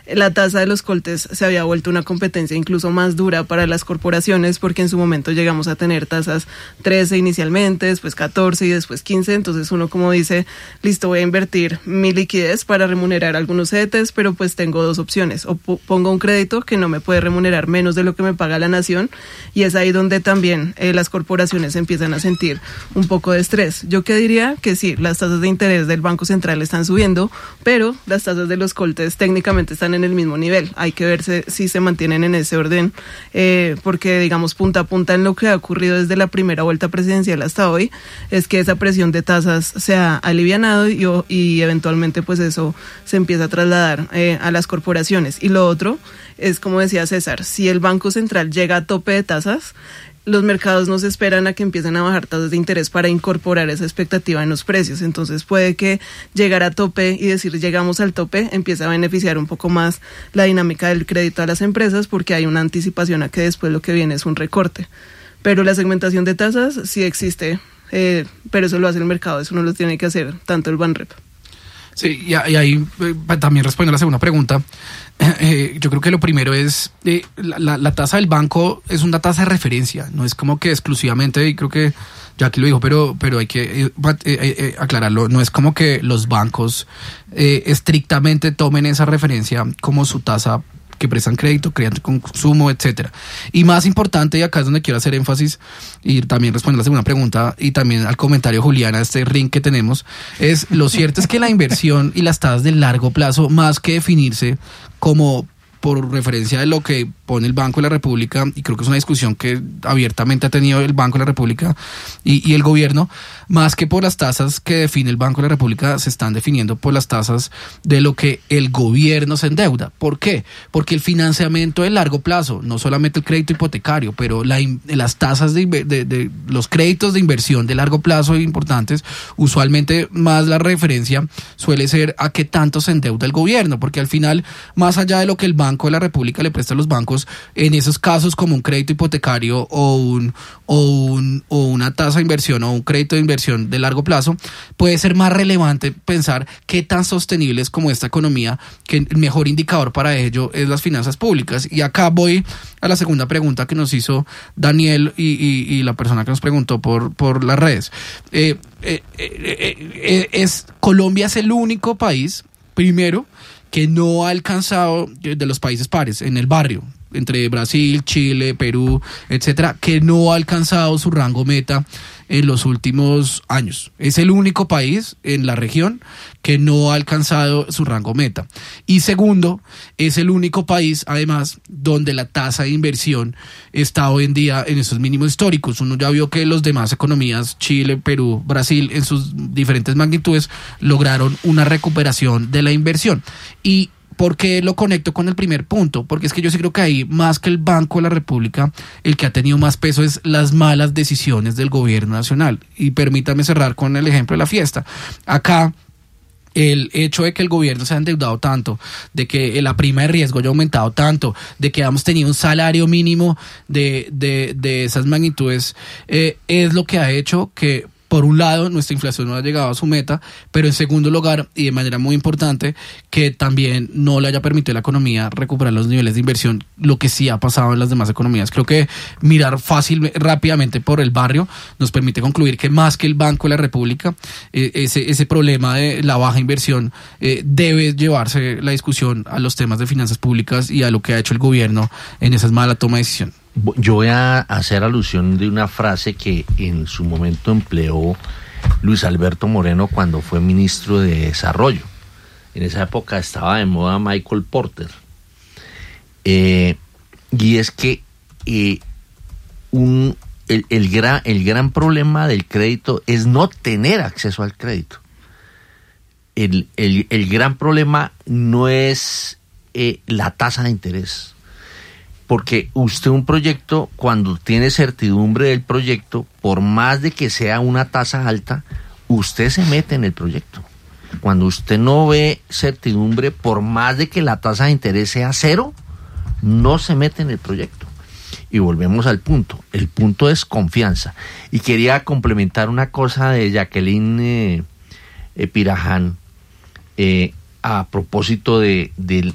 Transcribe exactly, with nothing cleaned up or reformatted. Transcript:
la tasa de los coltes se había vuelto una competencia incluso más dura para las corporaciones, porque en su momento llegamos a tener tasas trece inicialmente, después catorce y después quince. Entonces uno como dice, listo, voy a invertir mi liquidez para remunerar algunos C D Ts, pero pues tengo dos opciones: o p- pongo un crédito que no me puede remunerar menos de lo que me paga la nación, y es ahí donde también eh, las corporaciones empiezan a sentir un poco de estrés. Yo que diría que sí, las tasas de interés del Banco Central están subiendo, pero las tasas de los coltes técnicamente están en el mismo nivel. Hay que ver si, si se mantienen en ese orden, eh, porque digamos punta a punta en lo que ha ocurrido desde la primera vuelta presidencial hasta hoy, es que esa presión de tasas se ha alivianado y, y eventualmente pues eso se empieza a trasladar eh, a las corporaciones. Y lo otro es, como decía César, si el Banco Central llega a tope de tasas, los mercados no se esperan a que empiecen a bajar tasas de interés para incorporar esa expectativa en los precios. Entonces puede que llegar a tope y decir llegamos al tope empiece a beneficiar un poco más la dinámica del crédito a las empresas, porque hay una anticipación a que después lo que viene es un recorte. Pero la segmentación de tasas sí existe, eh, pero eso lo hace el mercado, eso no lo tiene que hacer tanto el Banrep. Sí, y, y ahí eh, también respondo a la segunda pregunta. Eh, yo creo que lo primero es, eh, la, la, la tasa del banco es una tasa de referencia, no es como que exclusivamente, y creo que Jackie lo dijo, pero, pero hay que eh, eh, eh, aclararlo, no es como que los bancos eh, estrictamente tomen esa referencia como su tasa que prestan crédito, crean consumo, etcétera. Y más importante, y acá es donde quiero hacer énfasis, y también responder a la segunda pregunta, y también al comentario Juliana, este ring que tenemos, es lo cierto es que la inversión y las tasas de largo plazo, más que definirse como por referencia de lo que pone el Banco de la República, y creo que es una discusión que abiertamente ha tenido el Banco de la República y, y el gobierno, más que por las tasas que define el Banco de la República, se están definiendo por las tasas de lo que el gobierno se endeuda. ¿Por qué? Porque el financiamiento de largo plazo, no solamente el crédito hipotecario, pero la, las tasas de, de, de los créditos de inversión de largo plazo importantes, usualmente más la referencia suele ser a qué tanto se endeuda el gobierno, porque al final, más allá de lo que el Banco de la República le presta a los bancos, en esos casos como un crédito hipotecario o un o un o una tasa de inversión o un crédito de inversión de largo plazo, puede ser más relevante pensar qué tan sostenible es como esta economía, que el mejor indicador para ello es las finanzas públicas. Y acá voy a la segunda pregunta que nos hizo Daniel y, y, y la persona que nos preguntó por, por las redes. Eh, eh, eh, eh, es Colombia es el único país, primero, que no ha alcanzado, de los países pares, en el barrio, entre Brasil, Chile, Perú, etcétera, que no ha alcanzado su rango meta en los últimos años. Es el único país en la región que no ha alcanzado su rango meta. Y segundo, es el único país, además, donde la tasa de inversión está hoy en día en esos mínimos históricos. Uno ya vio que los demás economías, Chile, Perú, Brasil, en sus diferentes magnitudes, lograron una recuperación de la inversión. Y ¿por qué lo conecto con el primer punto? Porque es que yo sí creo que ahí, más que el Banco de la República, el que ha tenido más peso es las malas decisiones del gobierno nacional. Y permítame cerrar con el ejemplo de la fiesta. Acá, el hecho de que el gobierno se ha endeudado tanto, de que la prima de riesgo haya aumentado tanto, de que hemos tenido un salario mínimo de, de, de esas magnitudes, eh, es lo que ha hecho que, por un lado, nuestra inflación no ha llegado a su meta, pero en segundo lugar, y de manera muy importante, que también no le haya permitido a la economía recuperar los niveles de inversión, lo que sí ha pasado en las demás economías. Creo que mirar fácil, rápidamente por el barrio nos permite concluir que más que el Banco de la República, eh, ese, ese problema de la baja inversión eh, debe llevarse la discusión a los temas de finanzas públicas y a lo que ha hecho el gobierno en esa mala toma de decisión. Yo voy a hacer alusión de una frase que en su momento empleó Luis Alberto Moreno cuando fue ministro de Desarrollo. En esa época estaba de moda Michael Porter. Eh, y es que eh, un, el, el, gran, el gran problema del crédito es no tener acceso al crédito. El, el, el gran problema no es eh, la tasa de interés. Porque usted un proyecto, cuando tiene certidumbre del proyecto, por más de que sea una tasa alta, usted se mete en el proyecto. Cuando usted no ve certidumbre, por más de que la tasa de interés sea cero, no se mete en el proyecto. Y volvemos al punto. El punto es confianza. Y quería complementar una cosa de Jacqueline eh, eh, Piraján, eh, a propósito de, de,